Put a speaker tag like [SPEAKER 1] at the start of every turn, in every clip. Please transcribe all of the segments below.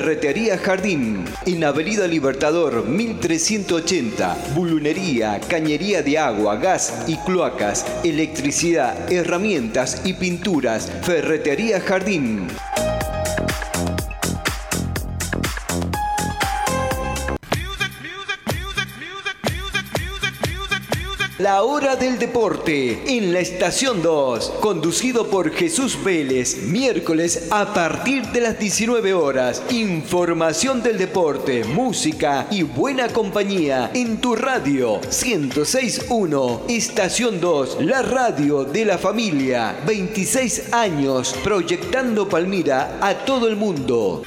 [SPEAKER 1] Ferretería Jardín, en Avenida Libertador 1380. Bulunería, cañería de agua, gas y cloacas, electricidad, herramientas y pinturas. Ferretería Jardín. La hora del deporte en la estación 2, conducido por Jesús Vélez, miércoles a partir de las 19 horas. Información del deporte, música y buena compañía en tu radio 106.1, estación 2, la radio de la familia. 26 años proyectando Palmira a todo el mundo.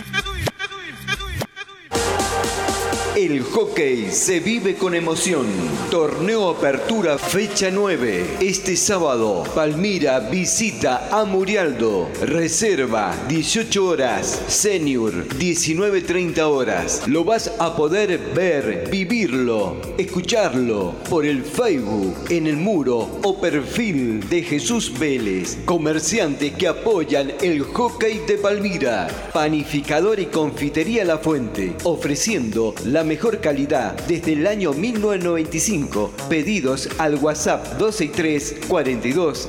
[SPEAKER 1] El hockey se vive con emoción. Torneo Apertura fecha 9. Este sábado, Palmira visita a Murialdo. Reserva 18 horas. Senior 19:30 horas. Lo vas a poder ver, vivirlo, escucharlo por el Facebook, en el muro o perfil de Jesús Vélez. Comerciantes que apoyan el hockey de Palmira. Panificador y confitería La Fuente, ofreciendo la mejor calidad desde el año 1995. Pedidos al WhatsApp 263 42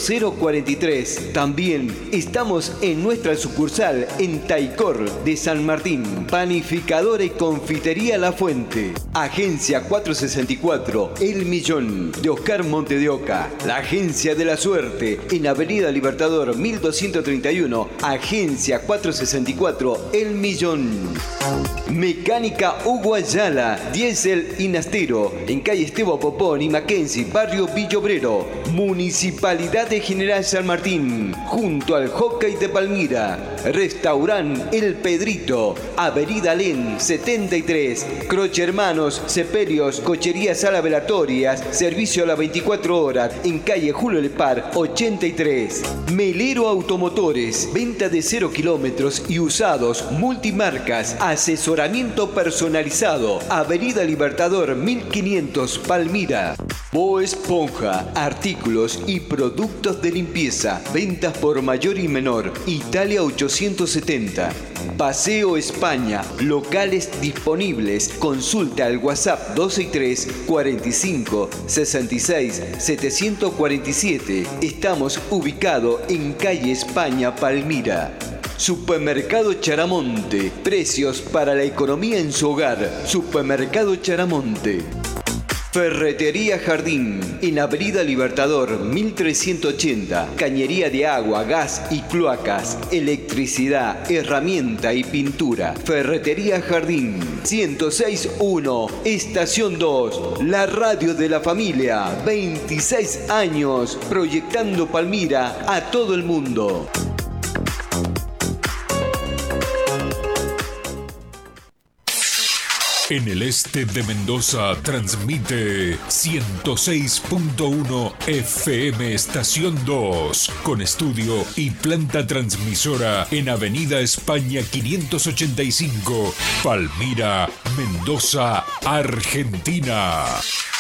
[SPEAKER 1] 0043. También estamos en nuestra sucursal en Taicor de San Martín. Panificadora y confitería La Fuente. Agencia 464 El Millón de Oscar Monte de Oca. La Agencia de la Suerte en Avenida Libertador 1231. Agencia 464 El Millón. Mecánica Hugo Ayala, Diesel y Nastero, en calle Esteban Popón y Mackenzie, barrio Villobrero. Municipalidad de General San Martín, junto al hockey de Palmira. Restaurant El Pedrito, Avenida Alén 73. Croce Hermanos, Ceperios, Cochería Sala Velatorias, servicio a las 24 horas, en calle Julio Lepar 83. Melero Automotores, venta de 0 kilómetros y usados, multimarcas, asesoramiento personalizado. Avenida Libertador 1500, Palmira. Bo Esponja, artículos y productos de limpieza, ventas por mayor y menor. Italia 870. Paseo España, locales disponibles. Consulta al WhatsApp 263 45 66 747. Estamos ubicados en calle España, Palmira. Supermercado Charamonte, precios para la economía en su hogar. Supermercado Charamonte. Ferretería Jardín, en Avenida Libertador 1380. Cañería de agua, gas y cloacas, electricidad, herramienta y pintura. Ferretería Jardín, 106.1, estación 2, la radio de la familia. 26 años proyectando Palmira a todo el mundo.
[SPEAKER 2] En el este de Mendoza transmite 106.1 FM Estación 2, con estudio y planta transmisora en Avenida España 585, Palmira, Mendoza, Argentina.